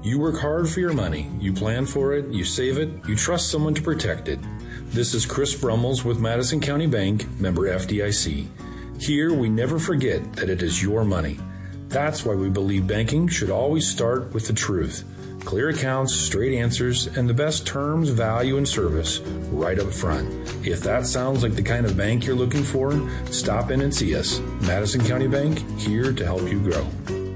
You work hard for your money. You plan for it, you save it, you trust someone to protect it. This is Chris Brummels with Madison County Bank, member FDIC. Here, we never forget that it is your money. That's why we believe banking should always start with the truth. Clear accounts, straight answers, and the best terms, value, and service right up front. If that sounds like the kind of bank you're looking for, stop in and see us. Madison County Bank, here to help you grow.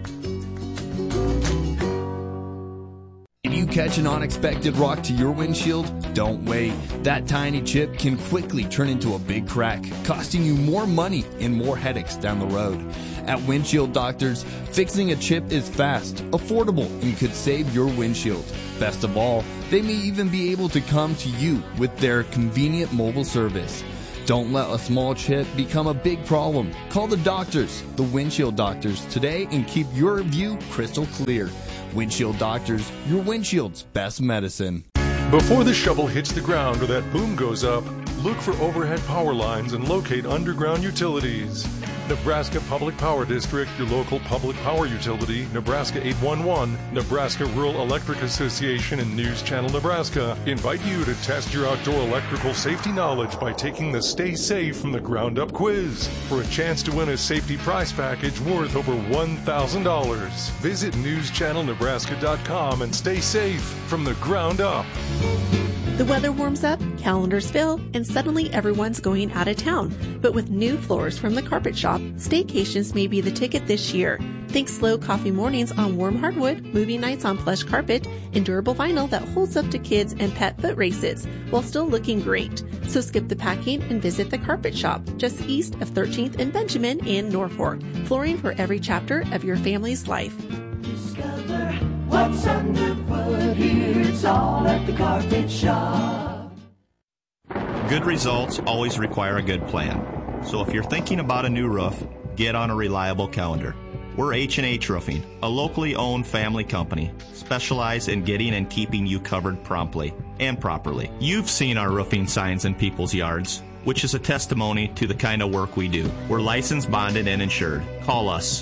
If you catch an unexpected rock to your windshield, don't wait. That tiny chip can quickly turn into a big crack, costing you more money and more headaches down the road. At Windshield Doctors, fixing a chip is fast, affordable, and could save your windshield. Best of all, they may even be able to come to you with their convenient mobile service. Don't let a small chip become a big problem. Call the doctors, the Windshield Doctors, today and keep your view crystal clear. Windshield Doctors, your windshield's best medicine. Before the shovel hits the ground or that boom goes up, look for overhead power lines and locate underground utilities. Nebraska Public Power District, your local public power utility, Nebraska 811, Nebraska Rural Electric Association, and News Channel Nebraska invite you to test your outdoor electrical safety knowledge by taking the Stay Safe from the Ground Up quiz for a chance to win a safety prize package worth over $1,000. Visit newschannelnebraska.com and stay safe from the ground up. The weather warms up, calendars fill, and suddenly everyone's going out of town. But with new floors from the Carpet Shop, staycations may be the ticket this year. Think slow coffee mornings on warm hardwood, movie nights on plush carpet, and durable vinyl that holds up to kids and pet foot races while still looking great. So skip the packing and visit the Carpet Shop just east of 13th and Benjamin in Norfolk. Flooring for every chapter of your family's life. Discover what's underfoot here. It's all at the Carpet Shop. Good results always require a good plan. So if you're thinking about a new roof, get on a reliable calendar. We're H&H Roofing, a locally owned family company, specialized in getting and keeping you covered promptly and properly. You've seen our roofing signs in people's yards, which is a testimony to the kind of work we do. We're licensed, bonded, and insured. Call us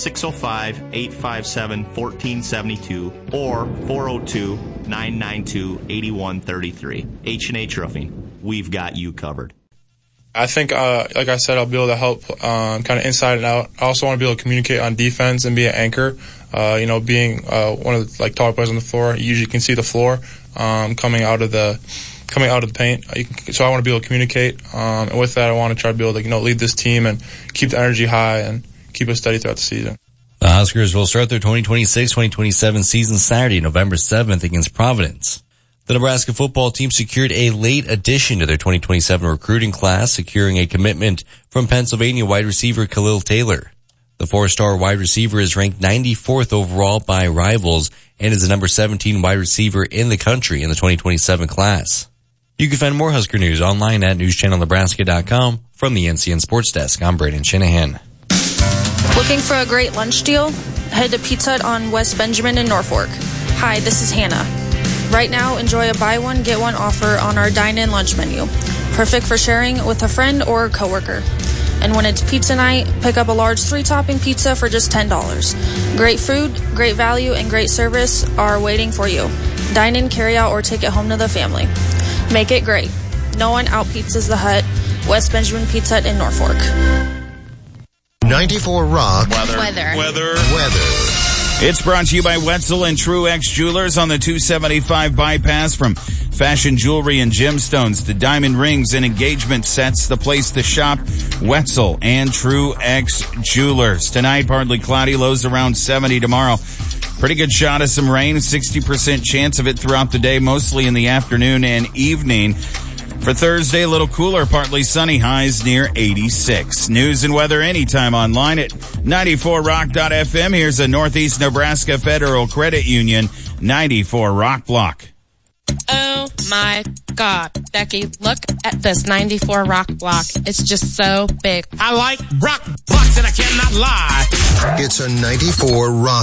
605-857-1472 or 402-992-8133. H&H Roofing. We've got you covered. I think, like I said, I'll be able to help kind of inside and out. I also want to be able to communicate on defense and be an anchor. Being one of the taller players on the floor, you usually can see the floor coming out of the paint. So I want to be able to communicate. And with that, I want to try to be able to lead this team and keep the energy high and keep it steady throughout the season. The Huskers will start their 2026-2027 season Saturday, November 7th against Providence. The Nebraska football team secured a late addition to their 2027 recruiting class, securing a commitment from Pennsylvania wide receiver Khalil Taylor. The four-star wide receiver is ranked 94th overall by Rivals and is the number 17 wide receiver in the country in the 2027 class. You can find more Husker news online at newschannelnebraska.com. From the NCN Sports Desk, I'm Braden Shanahan. Looking for a great lunch deal? Head to Pizza Hut on West Benjamin in Norfolk. Hi, this is Hannah. Right now, enjoy a buy one, get one offer on our dine-in lunch menu. Perfect for sharing with a friend or a coworker. And when it's pizza night, pick up a large 3-topping pizza for just $10. Great food, great value, and great service are waiting for you. Dine in, carry out, or take it home to the family. Make it great. No one out-pizzas the Hut. West Benjamin Pizza Hut in Norfolk. 94 Rock. Weather. It's brought to you by Wetzel and Truex Jewelers on the 275 bypass. From fashion jewelry and gemstones to diamond rings and engagement sets, the place to shop, Wetzel and Truex Jewelers. Tonight, partly cloudy, lows around 70 tomorrow. Pretty good shot of some rain, 60% chance of it throughout the day, mostly in the afternoon and evening. For Thursday, a little cooler, partly sunny, highs near 86. News and weather anytime online at 94rock.fm. Here's a Northeast Nebraska Federal Credit Union 94 Rock Block. Oh my God, Becky, look at this 94 Rock Block. It's just so big. I like rock blocks and I cannot lie. It's a 94 Rock